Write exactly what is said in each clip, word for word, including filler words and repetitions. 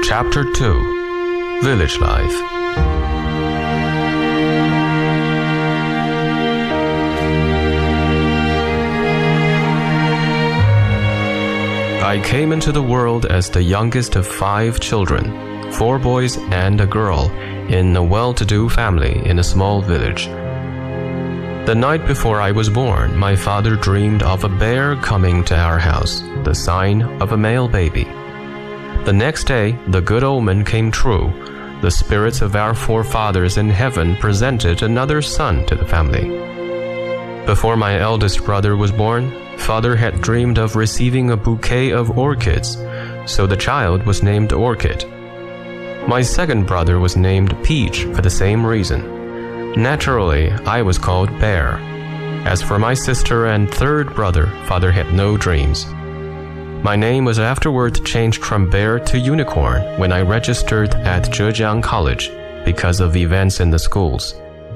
Chapter two. Village Life. I came into the world as the youngest of five children, four boys and a girl, in a well-to-do family in a small village. The night before I was born, my father dreamed of a bear coming to our house, the sign of a male baby. The next day, the good omen came true. The spirits of our forefathers in heaven presented another son to the family. Before my eldest brother was born, Father had dreamed of receiving a bouquet of orchids, so the child was named Orchid. My second brother was named Peach for the same reason. Naturally, I was called Bear. As for my sister and third brother, Father had no dreams. My name was afterward changed from Bear to Unicorn when I registered at Zhejiang College because of events in the schools.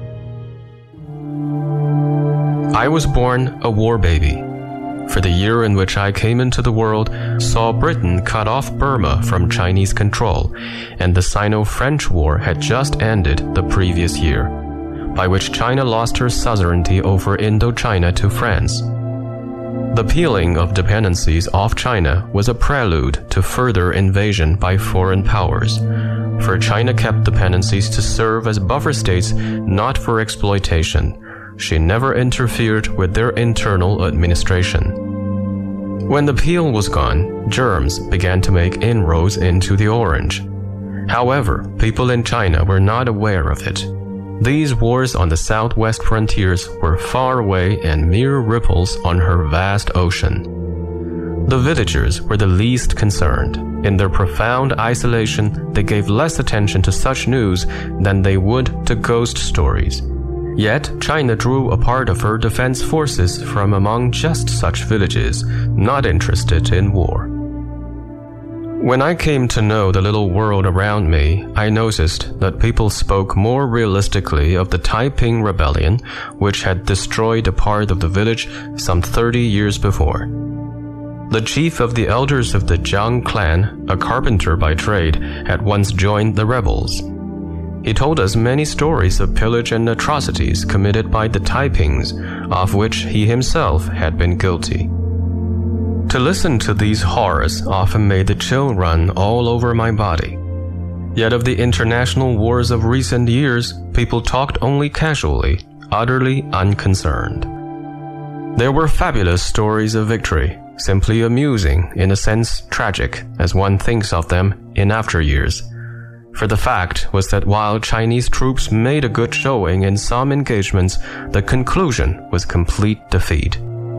I was born a war baby. For the year in which I came into the world saw Britain cut off Burma from Chinese control, and the Sino-French War had just ended the previous year, by which China lost her suzerainty over Indochina to France. The peeling of dependencies off China was a prelude to further invasion by foreign powers, for China kept dependencies to serve as buffer states, not for exploitation. She never interfered with their internal administration. When the peel was gone, germs began to make inroads into the orange. However, people in China were not aware of it. These wars on the southwest frontiers were far away and mere ripples on her vast ocean. The villagers were the least concerned. In their profound isolation, they gave less attention to such news than they would to ghost stories. Yet, China drew a part of her defense forces from among just such villages, not interested in war. When I came to know the little world around me, I noticed that people spoke more realistically of the Taiping Rebellion, which had destroyed a part of the village some thirty years before. The chief of the elders of the Jiang clan, a carpenter by trade, had once joined the rebels. He told us many stories of pillage and atrocities committed by the Taipings, of which he himself had been guilty. To listen to these horrors often made the chill run all over my body. Yet of the international wars of recent years, people talked only casually, utterly unconcerned. There were fabulous stories of victory, simply amusing, in a sense tragic, as one thinks of them in after years. For the fact was that while Chinese troops made a good showing in some engagements, the conclusion was complete defeat.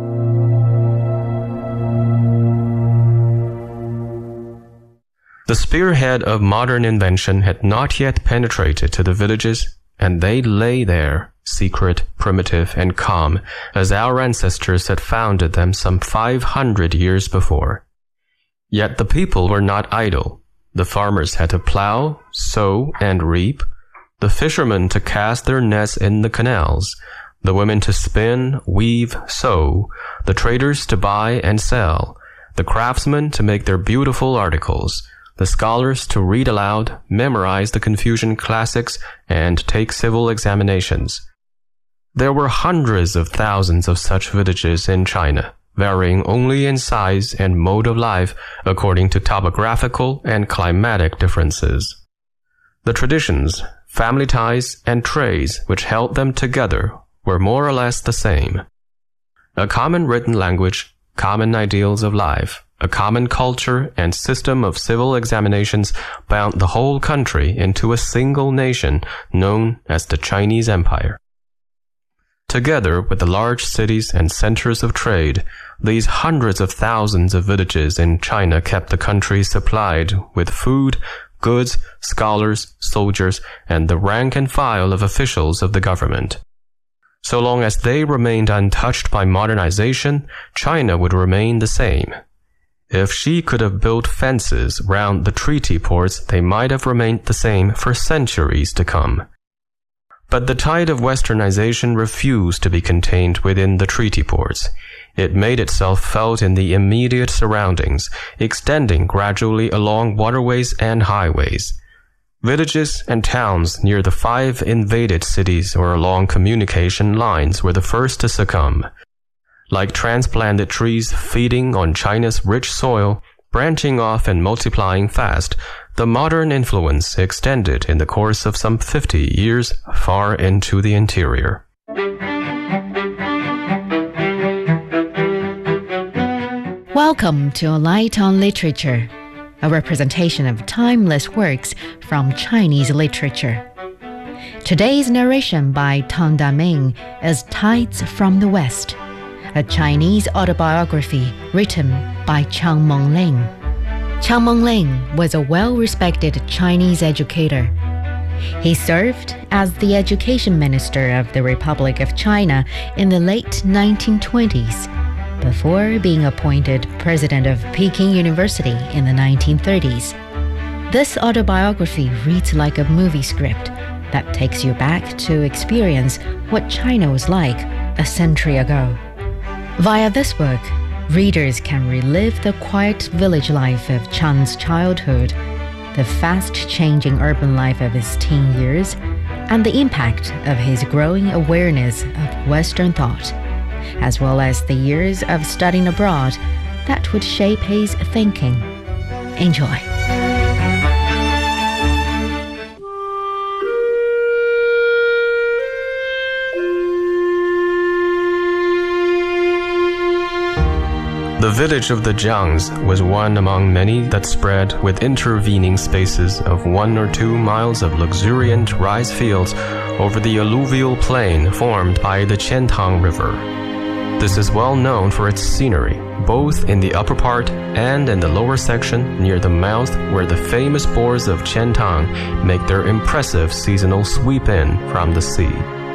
The spearhead of modern invention had not yet penetrated to the villages, and they lay there, secret, primitive, and calm, as our ancestors had founded them some five hundred years before. Yet the people were not idle. The farmers had to plow, sow, and reap, the fishermen to cast their nets in the canals, the women to spin, weave, sew, the traders to buy and sell, the craftsmen to make their beautiful articles, the scholars to read aloud, memorize the Confucian classics, and take civil examinations. There were hundreds of thousands of such villages in China, varying only in size and mode of life according to topographical and climatic differences. The traditions, family ties, and trades which held them together were more or less the same. A common written language, common ideals of life, a common culture and system of civil examinations bound the whole country into a single nation known as the Chinese Empire. Together with the large cities and centers of trade, these hundreds of thousands of villages in China kept the country supplied with food, goods, scholars, soldiers, and the rank and file of officials of the government. So long as they remained untouched by modernization, China would remain the same. If she could have built fences round the treaty ports, they might have remained the same for centuries to come. But the tide of westernization refused to be contained within the treaty ports. It made itself felt in the immediate surroundings, extending gradually along waterways and highways. Villages and towns near the five invaded cities or along communication lines were the first to succumb. Like transplanted trees feeding on China's rich soil, branching off and multiplying fast, the modern influence extended in the course of some fifty years far into the interior. Welcome to A Light on Literature, a representation of timeless works from Chinese literature. Today's narration by Tang Daming is Tides from the West, a Chinese autobiography written by Qiang Mengling. Qiang Mengling was a well-respected Chinese educator. He served as the education minister of the Republic of China in the late nineteen twenties, before being appointed president of Peking University in the nineteen thirties. This autobiography reads like a movie script that takes you back to experience what China was like a century ago. Via this book, readers can relive the quiet village life of Qiang's childhood, the fast-changing urban life of his teen years, and the impact of his growing awareness of Western thought, as well as the years of studying abroad that would shape his thinking. Enjoy. The village of the Jiangs was one among many that spread with intervening spaces of one or two miles of luxuriant rice fields over the alluvial plain formed by the Qiantang River. This is well known for its scenery, both in the upper part and in the lower section near the mouth where the famous bores of Qiantang make their impressive seasonal sweep-in from the sea.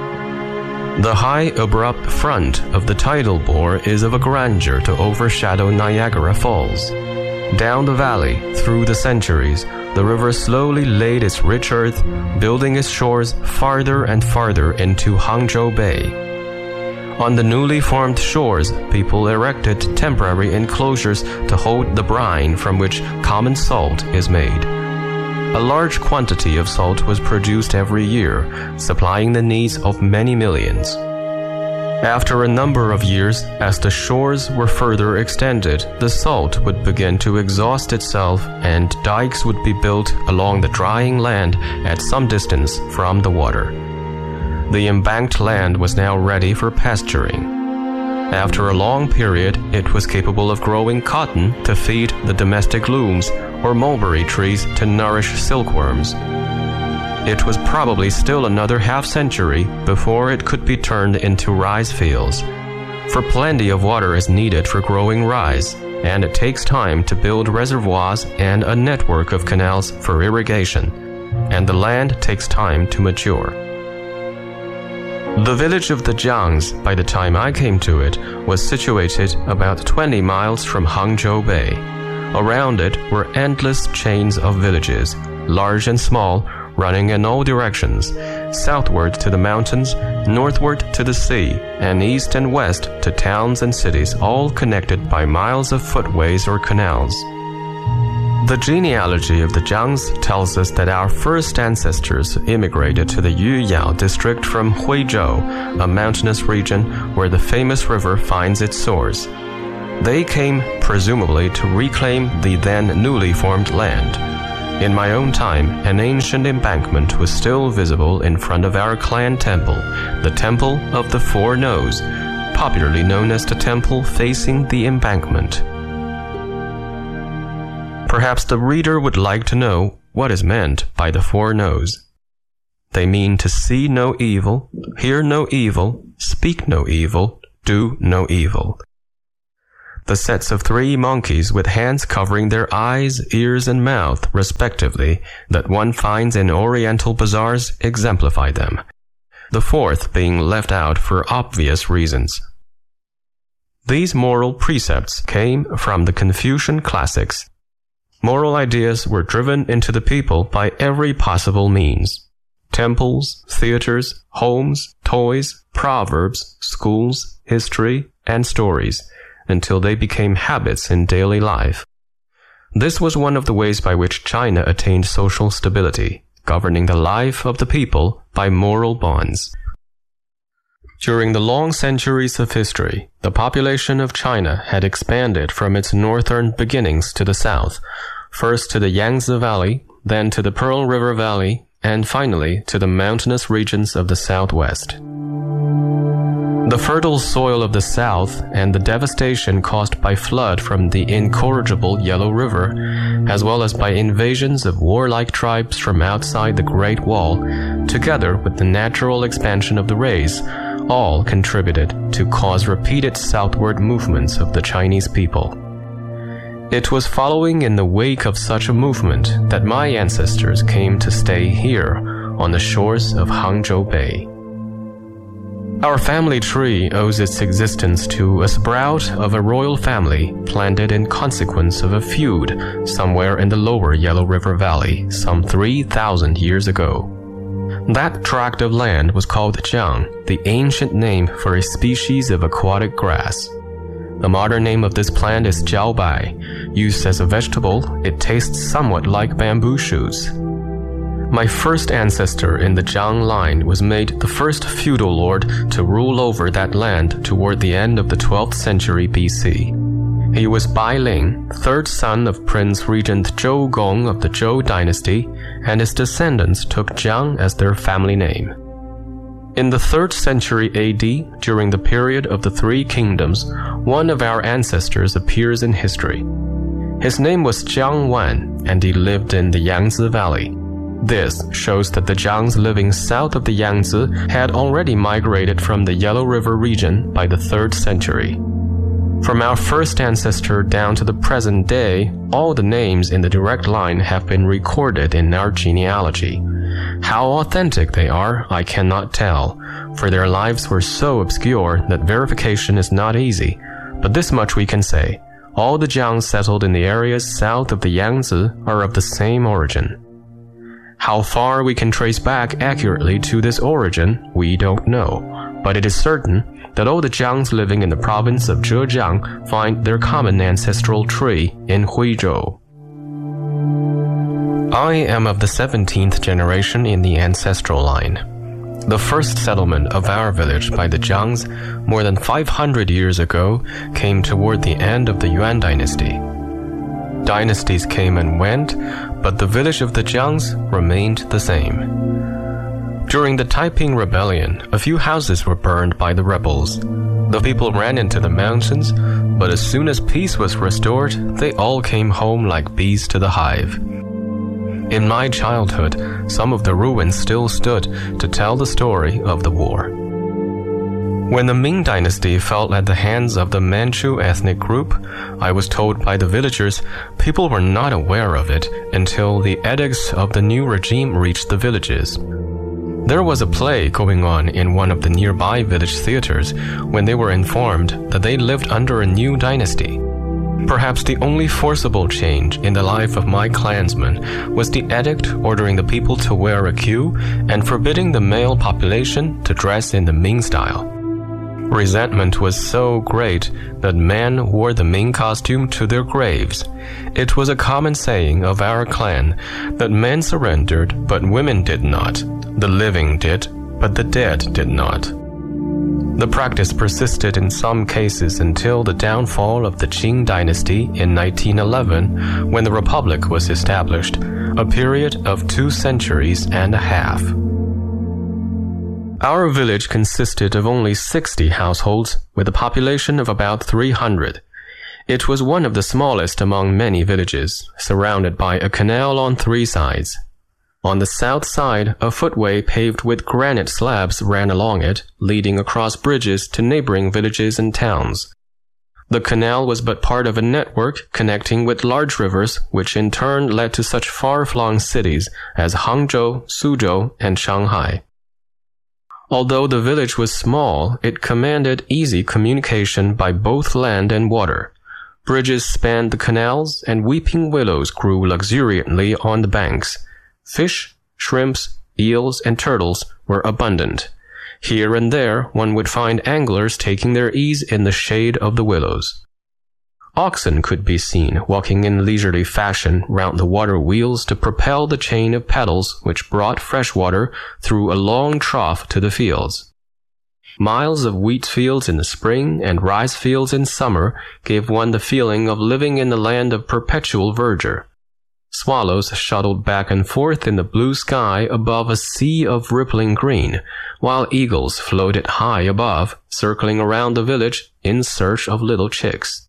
The high, abrupt front of the tidal bore is of a grandeur to overshadow Niagara Falls. Down the valley, through the centuries, the river slowly laid its rich earth, building its shores farther and farther into Hangzhou Bay. On the newly formed shores, people erected temporary enclosures to hold the brine from which common salt is made. A large quantity of salt was produced every year, supplying the needs of many millions. After a number of years, as the shores were further extended, the salt would begin to exhaust itself and dikes would be built along the drying land at some distance from the water. The embanked land was now ready for pasturing. After a long period, it was capable of growing cotton to feed the domestic looms or mulberry trees to nourish silkworms. It was probably still another half century before it could be turned into rice fields. For plenty of water is needed for growing rice, and it takes time to build reservoirs and a network of canals for irrigation, and the land takes time to mature. The village of the Jiangs, by the time I came to it, was situated about twenty miles from Hangzhou Bay. Around it were endless chains of villages, large and small, running in all directions, southward to the mountains, northward to the sea, and east and west to towns and cities, all connected by miles of footways or canals. The genealogy of the Jiangs tells us that our first ancestors immigrated to the Yuyao district from Huizhou, a mountainous region where the famous river finds its source. They came, presumably, to reclaim the then newly formed land. In my own time, an ancient embankment was still visible in front of our clan temple, the Temple of the Four Nose, popularly known as the temple facing the embankment. Perhaps the reader would like to know what is meant by the four nose. They mean to see no evil, hear no evil, speak no evil, do no evil. The sets of three monkeys with hands covering their eyes, ears, and mouth, respectively, that one finds in Oriental bazaars exemplify them, the fourth being left out for obvious reasons. These moral precepts came from the Confucian classics. Moral ideas were driven into the people by every possible means. temples, theaters, homes, toys, proverbs, schools, history, and stories, until they became habits in daily life. This was one of the ways by which China attained social stability, governing the life of the people by moral bonds. During the long centuries of history, the population of China had expanded from its northern beginnings to the south, first to the Yangtze Valley, then to the Pearl River Valley, and finally to the mountainous regions of the southwest. The fertile soil of the south and the devastation caused by flood from the incorrigible Yellow River, as well as by invasions of warlike tribes from outside the Great Wall, together with the natural expansion of the race, all contributed to cause repeated southward movements of the Chinese people. It was following in the wake of such a movement that my ancestors came to stay here on the shores of Hangzhou Bay. Our family tree owes its existence to a sprout of a royal family planted in consequence of a feud somewhere in the lower Yellow River Valley some three thousand years ago. That tract of land was called Jiang, the ancient name for a species of aquatic grass. The modern name of this plant is jiaobai. Used as a vegetable, it tastes somewhat like bamboo shoots. My first ancestor in the Jiang line was made the first feudal lord to rule over that land toward the end of the twelfth century B C. He was Bai Ling, third son of Prince Regent Zhou Gong of the Zhou dynasty, and his descendants took Jiang as their family name. In the third century A D, during the period of the Three Kingdoms, one of our ancestors appears in history. His name was Jiang Wan, and he lived in the Yangtze Valley. This shows that the Jiangs living south of the Yangtze had already migrated from the Yellow River region by the third century. From our first ancestor down to the present day, all the names in the direct line have been recorded in our genealogy. How authentic they are, I cannot tell, for their lives were so obscure that verification is not easy. But this much we can say: all the Jiangs settled in the areas south of the Yangtze are of the same origin. How far we can trace back accurately to this origin, we don't know, but it is certain that all the Jiangs living in the province of Zhejiang find their common ancestral tree in Huizhou. I am of the seventeenth generation in the ancestral line. The first settlement of our village by the Jiangs more than five hundred years ago came toward the end of the Yuan dynasty. Dynasties came and went, but the village of the Jiangs remained the same. During the Taiping Rebellion, a few houses were burned by the rebels. The people ran into the mountains, but as soon as peace was restored, they all came home like bees to the hive. In my childhood, some of the ruins still stood to tell the story of the war. When the Ming dynasty fell at the hands of the Manchu ethnic group, I was told by the villagers people were not aware of it until the edicts of the new regime reached the villages. There was a play going on in one of the nearby village theaters when they were informed that they lived under a new dynasty. Perhaps the only forcible change in the life of my clansmen was the edict ordering the people to wear a queue and forbidding the male population to dress in the Ming style. Resentment was so great that men wore the Ming costume to their graves. It was a common saying of our clan that men surrendered, but women did not. The living did, but the dead did not. The practice persisted in some cases until the downfall of the Qing dynasty in nineteen eleven, when the Republic was established, a period of two centuries and a half. Our village consisted of only sixty households, with a population of about three hundred. It was one of the smallest among many villages, surrounded by a canal on three sides. On the south side, a footway paved with granite slabs ran along it, leading across bridges to neighboring villages and towns. The canal was but part of a network connecting with large rivers, which in turn led to such far-flung cities as Hangzhou, Suzhou, and Shanghai. Although the village was small, it commanded easy communication by both land and water. Bridges spanned the canals, and weeping willows grew luxuriantly on the banks. Fish, shrimps, eels, and turtles were abundant. Here and there one would find anglers taking their ease in the shade of the willows. Oxen could be seen walking in leisurely fashion round the water wheels to propel the chain of paddles which brought fresh water through a long trough to the fields. Miles of wheat fields in the spring and rice fields in summer gave one the feeling of living in the land of perpetual verdure. Swallows shuttled back and forth in the blue sky above a sea of rippling green, while eagles floated high above, circling around the village in search of little chicks.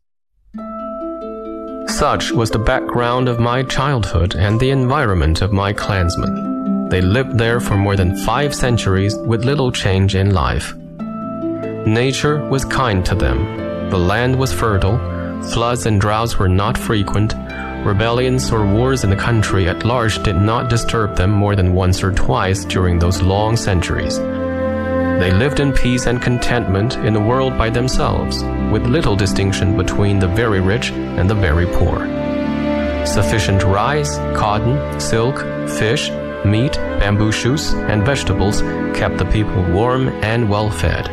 Such was the background of my childhood and the environment of my clansmen. They lived there for more than five centuries with little change in life. Nature was kind to them. The land was fertile. Floods and droughts were not frequent. Rebellions or wars in the country at large did not disturb them more than once or twice during those long centuries. They lived in peace and contentment in the world by themselves, with little distinction between the very rich and the very poor. Sufficient rice, cotton, silk, fish, meat, bamboo shoots, and vegetables kept the people warm and well fed.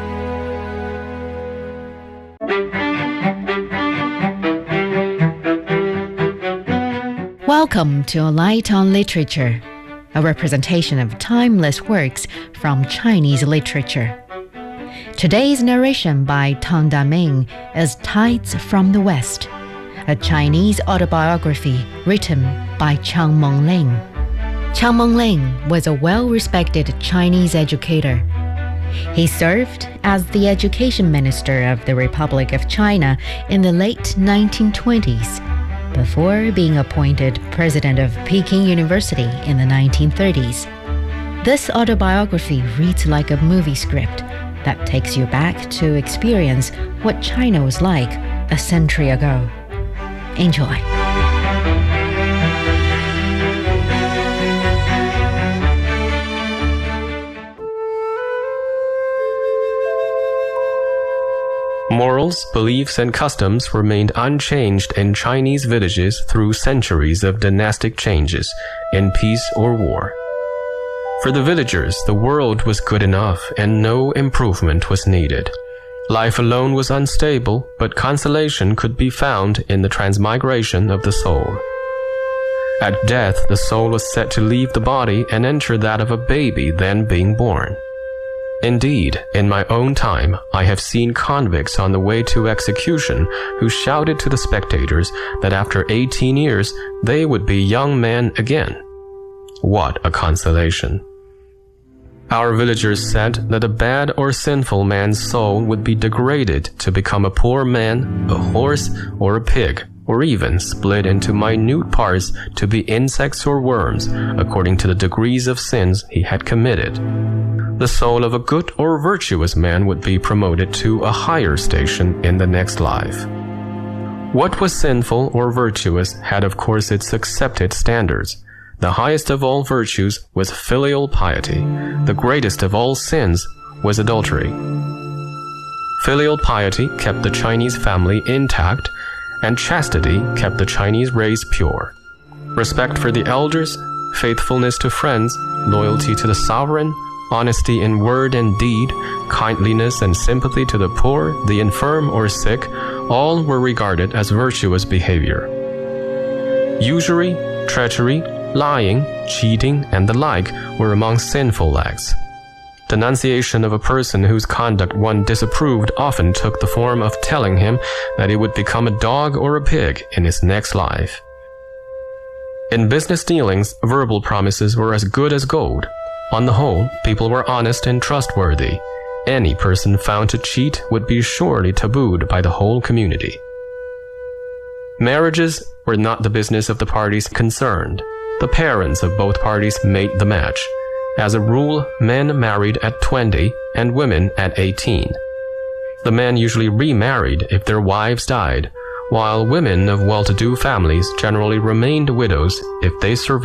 Welcome to A Light on Literature, a representation of timeless works from Chinese literature. Today's narration by Tang Daming is Tides from the West, a Chinese autobiography written by Chiang Meng-ling. Chiang Meng-ling was a well-respected Chinese educator. He served as the education minister of the Republic of China in the late nineteen twenties, before being appointed president of Peking University in the nineteen thirties. This autobiography reads like a movie script that takes you back to experience what China was like a century ago. Enjoy. Morals, beliefs, and customs remained unchanged in Chinese villages through centuries of dynastic changes, in peace or war. For the villagers, the world was good enough and no improvement was needed. Life alone was unstable, but consolation could be found in the transmigration of the soul. At death, the soul was set to leave the body and enter that of a baby then being born. Indeed, in my own time, I have seen convicts on the way to execution who shouted to the spectators that after eighteen years they would be young men again. What a consolation! Our villagers said that a bad or sinful man's soul would be degraded to become a poor man, a horse, or a pig, or even split into minute parts to be insects or worms, according to the degrees of sins he had committed. The soul of a good or virtuous man would be promoted to a higher station in the next life. What was sinful or virtuous had of course its accepted standards. The highest of all virtues was filial piety. The greatest of all sins was adultery. Filial piety kept the Chinese family intact, and chastity kept the Chinese race pure. Respect for the elders, faithfulness to friends, loyalty to the sovereign, honesty in word and deed, kindliness and sympathy to the poor, the infirm or sick, all were regarded as virtuous behavior. Usury, treachery, lying, cheating, and the like were among sinful acts. Denunciation of a person whose conduct one disapproved often took the form of telling him that he would become a dog or a pig in his next life. In business dealings, verbal promises were as good as gold. On the whole, people were honest and trustworthy. Any person found to cheat would be surely tabooed by the whole community. Marriages were not the business of the parties concerned. The parents of both parties made the match. As a rule, men married at twenty and women at eighteen. The men usually remarried if their wives died, while women of well-to-do families generally remained widows if they survived